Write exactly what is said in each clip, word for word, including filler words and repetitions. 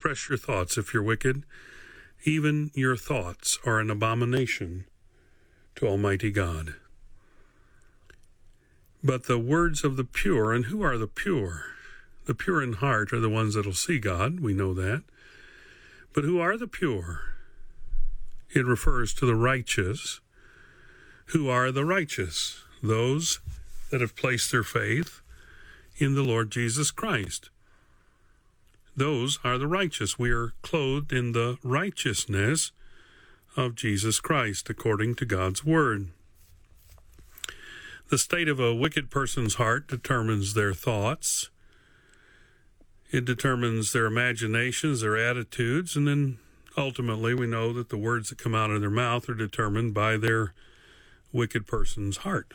express your thoughts if you're wicked. Even your thoughts are an abomination to Almighty God. But the words of the pure, and who are the pure? The pure in heart are the ones that will see God, we know that. But who are the pure? It refers to the righteous. Who are the righteous? Those that have placed their faith in the Lord Jesus Christ. Those are the righteous. We are clothed in the righteousness of Jesus Christ, according to God's word. The state of a wicked person's heart determines their thoughts. It determines their imaginations, their attitudes, and then ultimately we know that the words that come out of their mouth are determined by their wicked person's heart.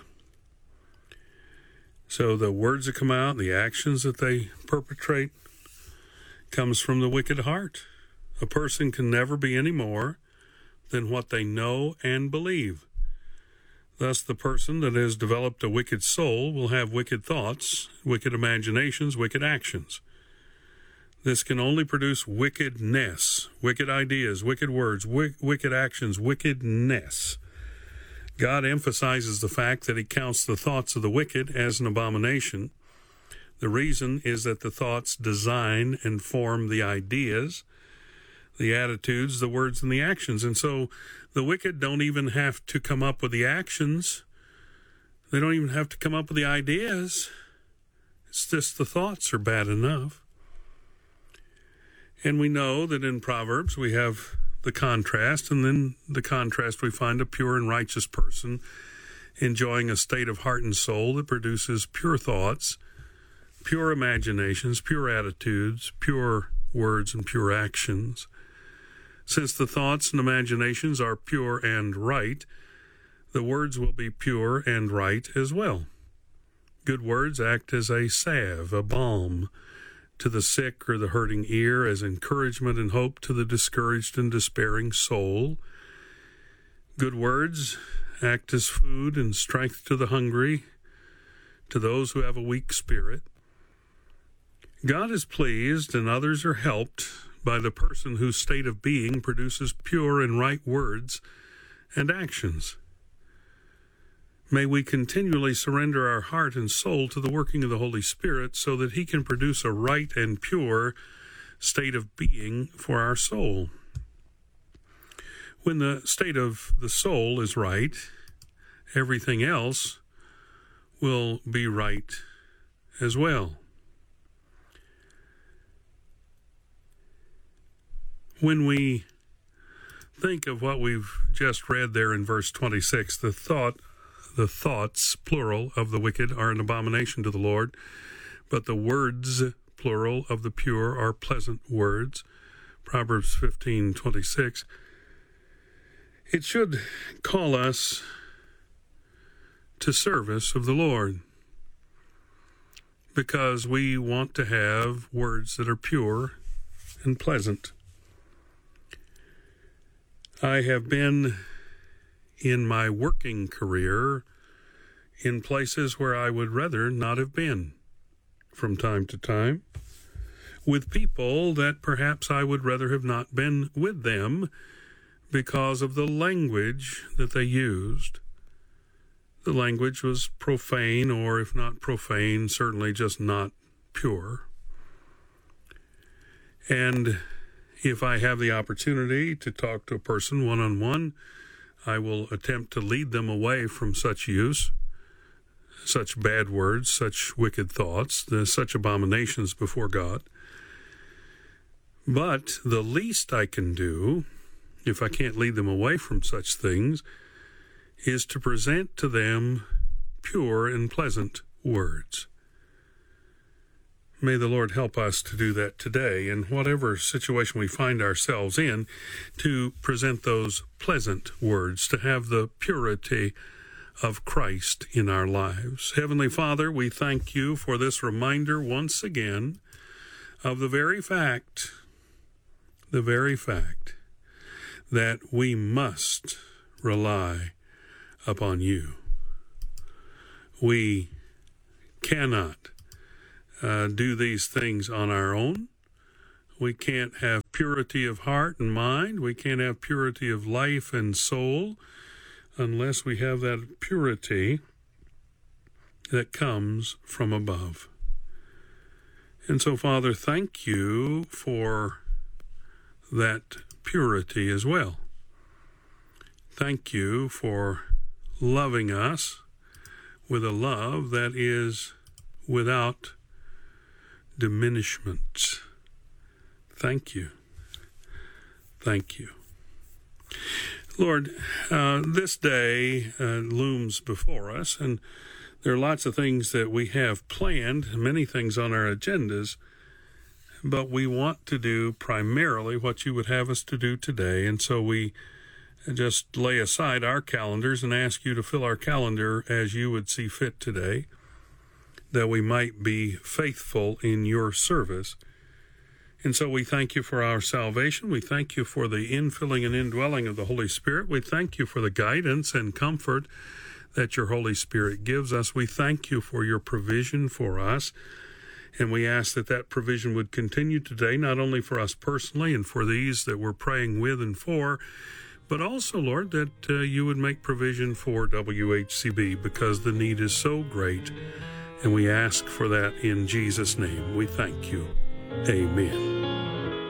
So the words that come out, the actions that they perpetrate, comes from the wicked heart. A person can never be any more than what they know and believe. Thus, the person that has developed a wicked soul will have wicked thoughts, wicked imaginations, wicked actions. This can only produce wickedness, wicked ideas, wicked words, wick, wicked actions, wickedness. God emphasizes the fact that he counts the thoughts of the wicked as an abomination. The reason is that the thoughts design and form the ideas, the attitudes, the words, and the actions. And so the wicked don't even have to come up with the actions. They don't even have to come up with the ideas. It's just the thoughts are bad enough. And we know that in Proverbs we have the contrast, and then the contrast we find a pure and righteous person enjoying a state of heart and soul that produces pure thoughts, pure imaginations, pure attitudes, pure words, and pure actions. Since the thoughts and imaginations are pure and right, the words will be pure and right as well. Good words act as a salve, a balm to the sick or the hurting ear, as encouragement and hope to the discouraged and despairing soul. Good words act as food and strength to the hungry, to those who have a weak spirit. God is pleased and others are helped by the person whose state of being produces pure and right words and actions. May we continually surrender our heart and soul to the working of the Holy Spirit so that he can produce a right and pure state of being for our soul. When the state of the soul is right, everything else will be right as well. When we think of what we've just read there in verse twenty-six, the thought The thoughts, plural, of the wicked are an abomination to the Lord, but the words, plural, of the pure are pleasant words. Proverbs fifteen twenty-six. It should call us to service of the Lord, because we want to have words that are pure and pleasant. I have been in my working career in places where I would rather not have been from time to time, with people that perhaps I would rather have not been with them because of the language that they used. The language was profane, or if not profane, certainly just not pure. And if I have the opportunity to talk to a person one-on-one, I will attempt to lead them away from such use, such bad words, such wicked thoughts, such abominations before God. But the least I can do, if I can't lead them away from such things, is to present to them pure and pleasant words. May the Lord help us to do that today, in whatever situation we find ourselves in, to present those pleasant words, to have the purity of Christ in our lives. Heavenly Father, we thank you for this reminder once again of the very fact, the very fact that we must rely upon you. We cannot Uh, do these things on our own. We can't have purity of heart and mind. We can't have purity of life and soul unless we have that purity that comes from above. And so, Father, thank you for that purity as well. Thank you for loving us with a love that is without diminishment. Thank you. Thank you. Lord, uh, this day uh, looms before us, and there are lots of things that we have planned, many things on our agendas, but we want to do primarily what you would have us to do today, and so we just lay aside our calendars and ask you to fill our calendar as you would see fit today, that we might be faithful in your service. And so we thank you for our salvation. We thank you for the infilling and indwelling of the Holy Spirit. We thank you for the guidance and comfort that your Holy Spirit gives us. We thank you for your provision for us. And we ask that that provision would continue today, not only for us personally and for these that we're praying with and for, but also, Lord, that uh, you would make provision for W H C B, because the need is so great. And we ask for that in Jesus' name. We thank you. Amen.